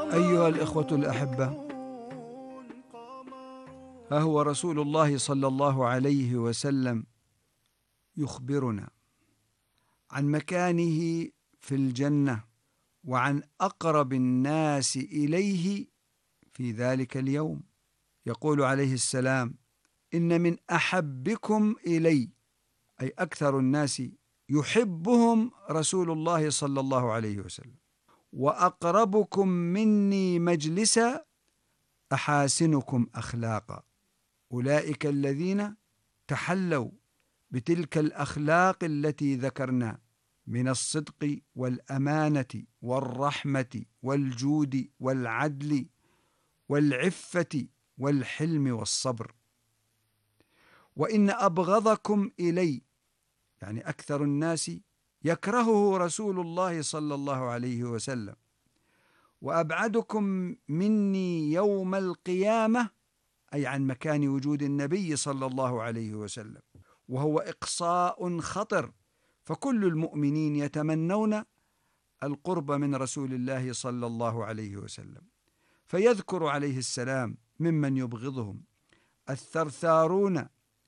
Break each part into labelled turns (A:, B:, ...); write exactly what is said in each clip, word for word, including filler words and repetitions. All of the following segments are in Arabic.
A: أيها الإخوة الأحبة، ها هو رسول الله صلى الله عليه وسلم يخبرنا عن مكانه في الجنة وعن أقرب الناس إليه في ذلك اليوم. يقول عليه السلام: إن من أحبكم إلي، أي أكثر الناس يحبهم رسول الله صلى الله عليه وسلم، وأقربكم مني مجلسا أحاسنكم أخلاقا. أولئك الذين تحلوا بتلك الأخلاق التي ذكرنا من الصدق والأمانة والرحمة والجود والعدل والعفة والحلم والصبر. وإن أبغضكم إلي، يعني أكثر الناس يكرهه رسول الله صلى الله عليه وسلم، وأبعدكم مني يوم القيامة، أي عن مكان وجود النبي صلى الله عليه وسلم، وهو إقصاء خطر، فكل المؤمنين يتمنون القرب من رسول الله صلى الله عليه وسلم. فيذكر عليه السلام ممن يبغضهم: الثرثارون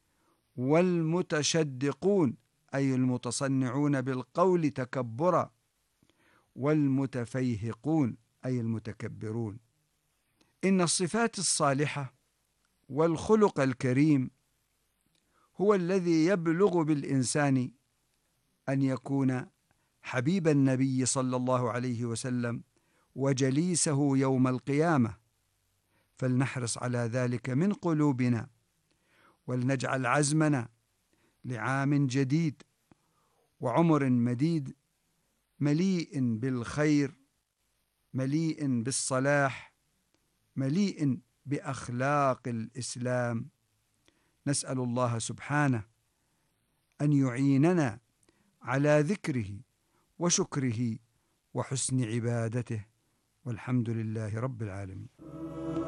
A: والمتشدقون، أي المتصنعون بالقول تكبرا، والمتفيهقون، أي المتكبرون. إن الصفات الصالحة والخلق الكريم هو الذي يبلغ بالإنسان أن يكون حبيب النبي صلى الله عليه وسلم وجليسه يوم القيامة. فلنحرص على ذلك من قلوبنا، ولنجعل عزمنا لعام جديد وعمر مديد مليء بالخير، مليء بالصلاح، مليء بأخلاق الإسلام. نسأل الله سبحانه أن يعيننا على ذكره وشكره وحسن عبادته، والحمد لله رب العالمين.